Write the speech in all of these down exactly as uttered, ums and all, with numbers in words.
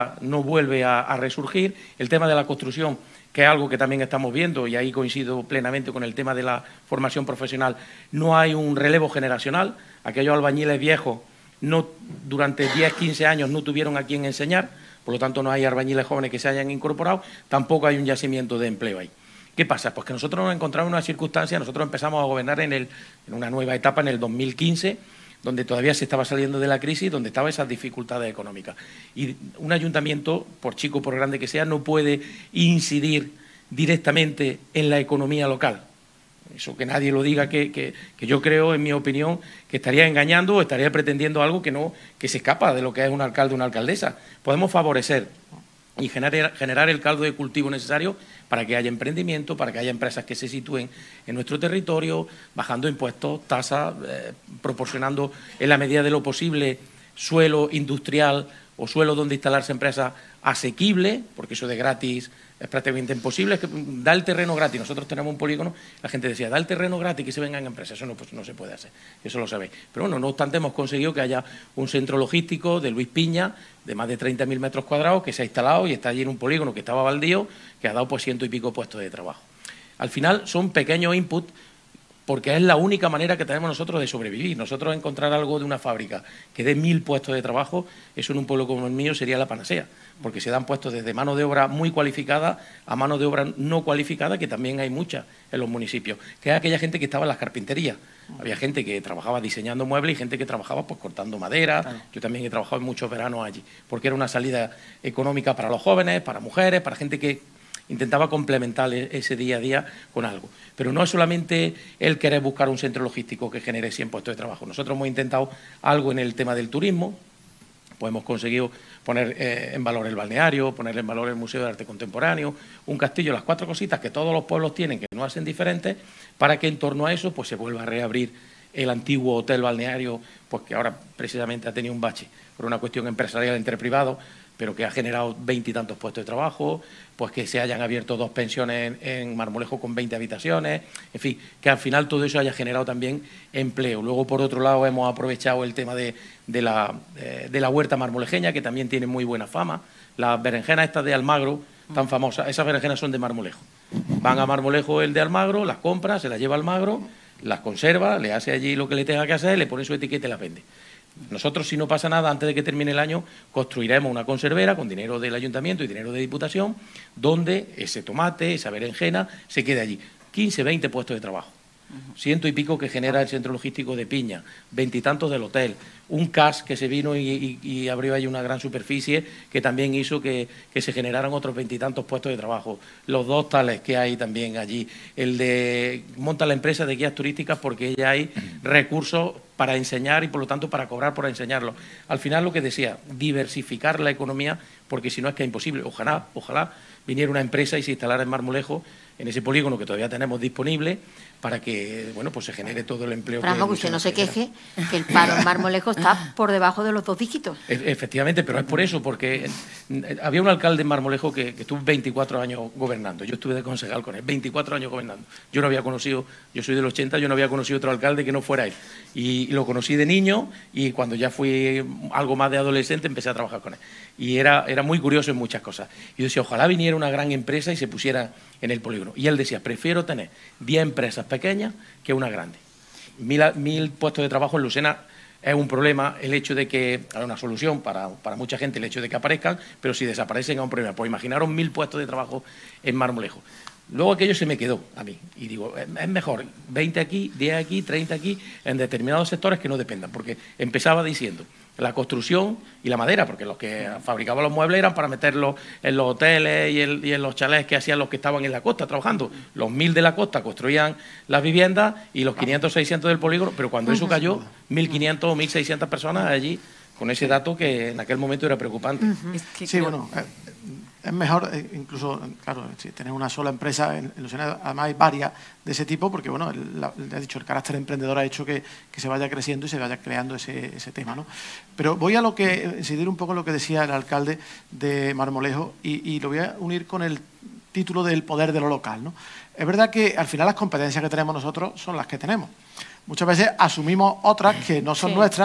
no vuelve a, a resurgir. El tema de la construcción, que es algo que también estamos viendo, y ahí coincido plenamente con el tema de la formación profesional, no hay un relevo generacional. Aquellos albañiles viejos no, durante diez, quince años no tuvieron a quién enseñar, por lo tanto no hay albañiles jóvenes que se hayan incorporado, tampoco hay un yacimiento de empleo ahí. ¿Qué pasa? Pues que nosotros nos encontramos en una circunstancia, nosotros empezamos a gobernar en, el, en una nueva etapa en el dos mil quince, donde todavía se estaba saliendo de la crisis, donde estaban esas dificultades económicas. Y un ayuntamiento, por chico o por grande que sea, no puede incidir directamente en la economía local. Eso que nadie lo diga, que, que, que yo creo, en mi opinión, que estaría engañando o estaría pretendiendo algo que, no, que se escapa de lo que es un alcalde o una alcaldesa. Podemos favorecer y generar, generar el caldo de cultivo necesario para que haya emprendimiento, para que haya empresas que se sitúen en nuestro territorio, bajando impuestos, tasas, eh, proporcionando en la medida de lo posible suelo industrial o suelo donde instalarse empresas asequible, porque eso de gratis es prácticamente imposible. Es que da el terreno gratis. Nosotros tenemos un polígono, la gente decía, da el terreno gratis que se vengan empresas. Eso no, pues, no se puede hacer, eso lo sabéis. Pero bueno, no obstante, hemos conseguido que haya un centro logístico de Luis Piña, de más de treinta mil metros cuadrados, que se ha instalado y está allí en un polígono que estaba baldío, que ha dado pues ciento y pico puestos de trabajo. Al final son pequeños inputs, porque es la única manera que tenemos nosotros de sobrevivir. Nosotros encontrar algo de una fábrica que dé mil puestos de trabajo, eso en un pueblo como el mío sería la panacea, porque se dan puestos desde mano de obra muy cualificada a mano de obra no cualificada, que también hay muchas en los municipios, que es aquella gente que estaba en las carpinterías. Había gente que trabajaba diseñando muebles y gente que trabajaba pues cortando madera. Claro. Yo también he trabajado en muchos veranos allí, porque era una salida económica para los jóvenes, para mujeres, para gente que intentaba complementar ese día a día con algo. Pero no es solamente el querer buscar un centro logístico que genere cien puestos de trabajo. Nosotros hemos intentado algo en el tema del turismo, pues hemos conseguido poner eh, en valor el balneario, poner en valor el Museo de Arte Contemporáneo, un castillo, las cuatro cositas que todos los pueblos tienen, que no hacen diferentes, para que en torno a eso pues se vuelva a reabrir el antiguo hotel balneario, pues que ahora precisamente ha tenido un bache por una cuestión empresarial entre privados, pero que ha generado veintitantos puestos de trabajo, pues que se hayan abierto dos pensiones en, en Marmolejo con veinte habitaciones, en fin, que al final todo eso haya generado también empleo. Luego, por otro lado, hemos aprovechado el tema de, de, la, de, de la huerta marmolejeña, que también tiene muy buena fama. Las berenjenas estas de Almagro, tan famosas, esas berenjenas son de Marmolejo. Van a Marmolejo el de Almagro, las compra, se las lleva a Almagro, las conserva, le hace allí lo que le tenga que hacer, le pone su etiqueta y las vende. Nosotros, si no pasa nada, antes de que termine el año, construiremos una conservera con dinero del ayuntamiento y dinero de Diputación, donde ese tomate, esa berenjena, se quede allí. quince, veinte puestos de trabajo. Ciento y pico que genera el centro logístico de Piña, veintitantos del hotel, un C A S que se vino y, y, y abrió ahí una gran superficie que también hizo que, que se generaran otros veintitantos puestos de trabajo. Los dos tales que hay también allí, el de monta la empresa de guías turísticas porque ya hay recursos para enseñar y por lo tanto para cobrar por enseñarlo. Al final lo que decía, diversificar la economía, porque si no es que es imposible. Ojalá, ojalá viniera una empresa y se instalara en Marmolejo, en ese polígono que todavía tenemos disponible, para que bueno pues se genere todo el empleo. Franco, que usted no se queje, que el paro en Marmolejo está por debajo de los dos dígitos. Efectivamente, pero es por eso, porque había un alcalde en Marmolejo que, que estuvo veinticuatro años gobernando. Yo estuve de concejal con él, veinticuatro años gobernando. Yo no había conocido, yo soy del ochenta, yo no había conocido otro alcalde que no fuera él. Y, y lo conocí de niño y cuando ya fui algo más de adolescente empecé a trabajar con él. Y era, era muy curioso en muchas cosas. Y yo decía, ojalá viniera una gran empresa y se pusiera en el polígono. Y él decía, prefiero tener diez empresas pequeñas que una grande. Mil, mil puestos de trabajo en Lucena es un problema el hecho de que, hay una solución para, para mucha gente el hecho de que aparezcan, pero si desaparecen es un problema. Pues imaginaron mil puestos de trabajo en Marmolejo. Luego aquello se me quedó a mí y digo, es mejor veinte aquí, diez aquí, treinta aquí, en determinados sectores que no dependan, porque empezaba diciendo la construcción y la madera, porque los que fabricaban los muebles eran para meterlos en los hoteles y, el, y en los chalés que hacían los que estaban en la costa trabajando. Los mil de la costa construían las viviendas y los quinientos, seiscientos del polígono, pero cuando eso cayó, mil quinientos o mil seiscientas personas allí, con ese dato que en aquel momento era preocupante. Uh-huh. Sí, bueno, eh, es mejor, eh, incluso, claro, si tener una sola empresa, en, en Lucena además hay varias de ese tipo, porque, bueno, el, la, le he dicho, el carácter emprendedor ha hecho que, que se vaya creciendo y se vaya creando ese, ese tema, ¿no? Pero voy a lo que, incidir un poco en lo que decía el alcalde de Marmolejo y, y lo voy a unir con el título del poder de lo local, ¿no? Es verdad que al final las competencias que tenemos nosotros son las que tenemos. Muchas veces asumimos otras que no son sí. nuestras,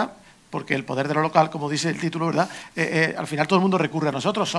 porque el poder de lo local, como dice el título, ¿verdad? Eh, eh, al final todo el mundo recurre a nosotros.